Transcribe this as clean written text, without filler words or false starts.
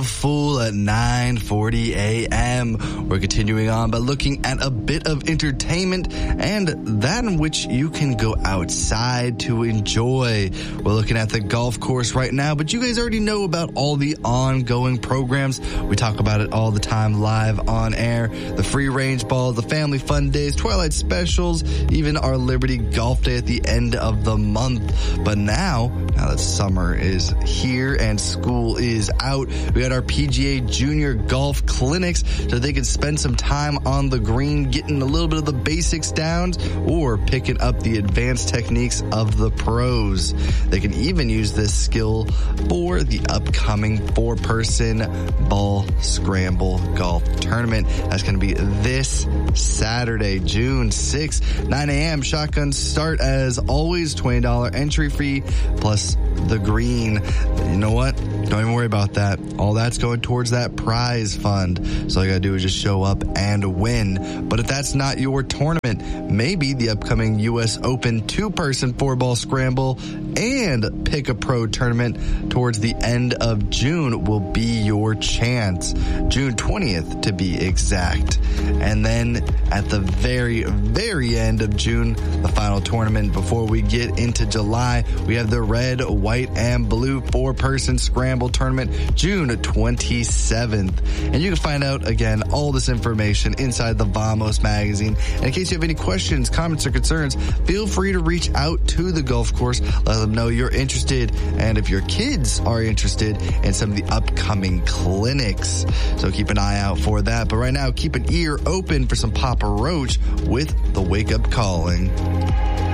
of Fool at 9:40 a.m. We're continuing on by looking at a bit of entertainment and that in which you can go outside to enjoy. We're looking at the golf course right now, but you guys already know about all the ongoing programs. We talk about it all the time live on air. The free range ball, the family fun days, Twilight specials, even our Liberty Golf Day at the end of the month. But now that summer is here and school is out, we got our PGA Junior Golf Clinics so they can spend some time on the green, getting a little bit of the basics down or picking up the advanced techniques of the pros. They can even use this skill for the upcoming 4-person ball scramble golf tournament. That's going to be this Saturday, June 6th, 9 a.m. Shotgun start as always, $20 entry fee plus the green. You know what? Don't even worry about that. All that's going towards that prize fund. So all you gotta do is just show up and win. But if that's not your tournament, maybe the upcoming U.S. Open 2-person 4-ball scramble and Pick a Pro tournament towards the end of June will be your chance. June 20th to be exact. And then at the very, very end of June, the final tournament before we get into July, we have the red, white, and blue 4-person scramble tournament, June 27th. And you can find out, again, all this information inside the Vamos magazine. And in case you have any questions, comments, or concerns, feel free to reach out to the golf course. Let them know you're interested, and if your kids are interested in some of the upcoming clinics. So keep an eye out for that. But right now, keep an ear open for some Papa Roach with the Wake Up Calling.